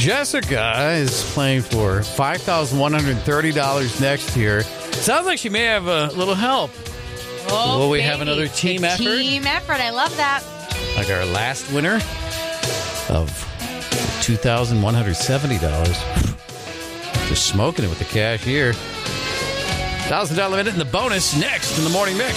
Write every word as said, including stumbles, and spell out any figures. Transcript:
Jessica is playing for five thousand one hundred thirty dollars next year. Sounds like she may have a little help. Oh, Will we baby. have another team The effort? Team effort. I love that. Like our last winner of two thousand one hundred seventy dollars. Just smoking it with the cashier. one thousand dollars minute in the bonus next in the Morning Mix.